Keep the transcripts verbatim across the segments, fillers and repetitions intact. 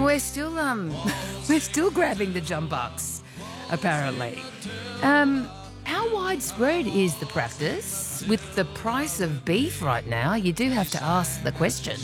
we're still um we're still grabbing the jump bucks, apparently. Um, how widespread is the practice? With the price of beef right now, you do have to ask the question.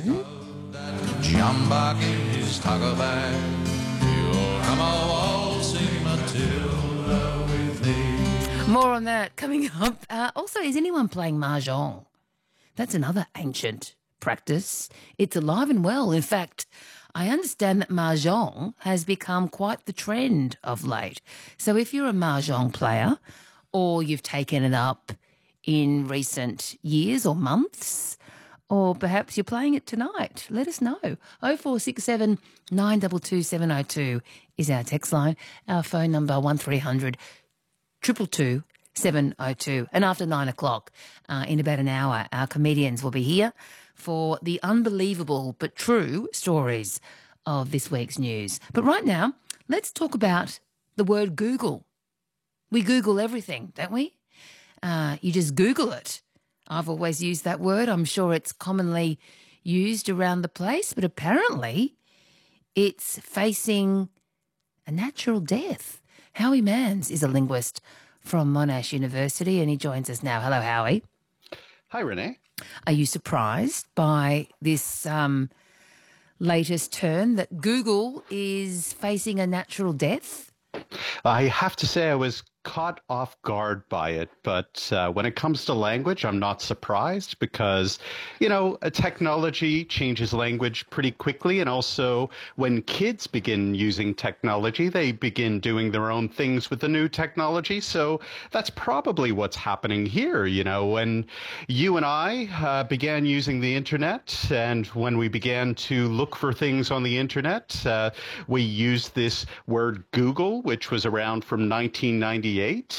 Jump back in his tackle bag. He'll come a waltzing Matilda with me. More on that coming up. Uh, also, is anyone playing mahjong? That's another ancient practice. It's alive and well. In fact, I understand that mahjong has become quite the trend of late. So if you're a mahjong player or you've taken it up in recent years or months, or perhaps you're playing it tonight, let us know. oh four six seven, nine two two, seven oh two is our text line. Our phone number one three hundred, two two two, seven oh two. And after nine o'clock, uh, in about an hour, our comedians will be here for the unbelievable but true stories of this week's news. But right now, let's talk about the word Google. We Google everything, don't we? Uh, you just Google it. I've always used that word. I'm sure it's commonly used around the place, but apparently it's facing a natural death. Howie Manns is a linguist from Monash University, and he joins us now. Hello, Howie. Hi, Renee. Are you surprised by this um, latest turn that Google is facing a natural death? I have to say I was caught off guard by it, but uh, when it comes to language, I'm not surprised because, you know, a technology changes language pretty quickly. And also when kids begin using technology, they begin doing their own things with the new technology. So that's probably what's happening here. You know, when you and I uh, began using the internet, and when we began to look for things on the internet, uh, we used this word Google, which was around from nineteen ninety-eight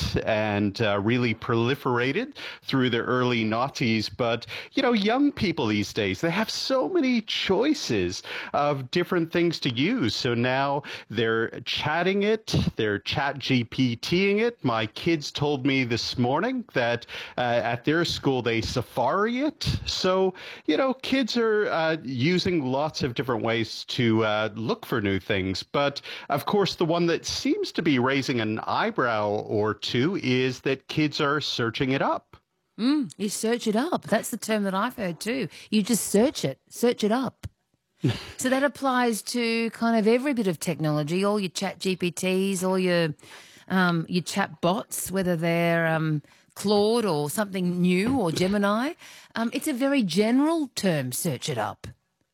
and uh, really proliferated through the early noughties. But, you know, young people these days, they have so many choices of different things to use. So now they're chatting it, they're chat GPTing it. My kids told me this morning that uh, at their school they Safari it. So, you know, kids are uh, using lots of different ways to uh, look for new things. But, of course, the one that seems to be raising an eyebrow or two is that kids are searching it up. Mm, you search it up. That's the term that I've heard too. You just search it, search it up. So that applies to kind of every bit of technology, all your chat G P Ts, all your um, your chat bots, whether they're um, Claude or something new or Gemini. Um, it's a very general term, search it up.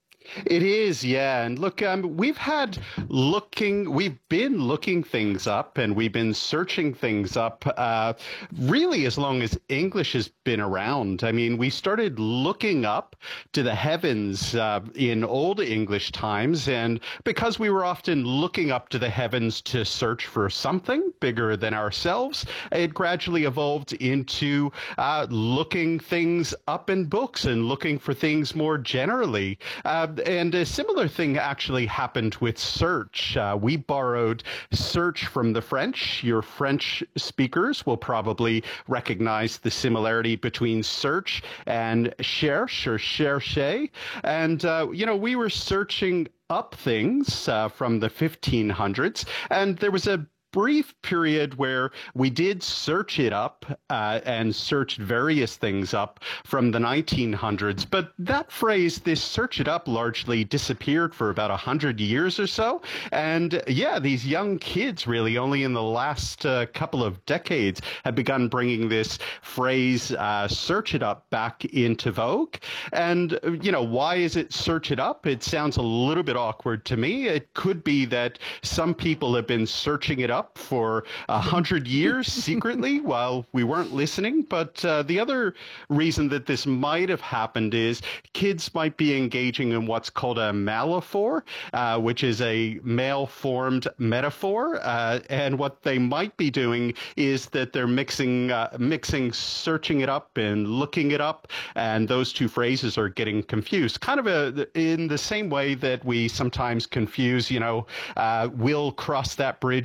It is, yeah. And look, um, we've had looking, we've been looking things up and we've been searching things up uh, really as long as English has been around. I mean, we started looking up to the heavens uh, in old English times. And because we were often looking up to the heavens to search for something bigger than ourselves, it gradually evolved into uh, looking things up in books and looking for things more generally. Uh, And a similar thing actually happened with search. Uh, we borrowed search from the French. Your French speakers will probably recognize the similarity between search and cherche or chercher. And, uh, you know, we were searching up things uh, from the fifteen hundreds, and there was a brief period where we did search it up uh, and searched various things up from the nineteen hundreds. But that phrase, this search it up, largely disappeared for about one hundred years or so. And yeah, these young kids really only in the last uh, couple of decades have begun bringing this phrase, uh, search it up, back into vogue. And, you know, why is it search it up? It sounds a little bit awkward to me. It could be that some people have been searching it up for a hundred years secretly while we weren't listening. But uh, the other reason that this might have happened is kids might be engaging in what's called a malaphor, uh, which is a male-formed metaphor. Uh, and what they might be doing is that they're mixing, uh, mixing searching it up and looking it up. And those two phrases are getting confused, kind of a, in the same way that we sometimes confuse, you know, uh, we'll cross that bridge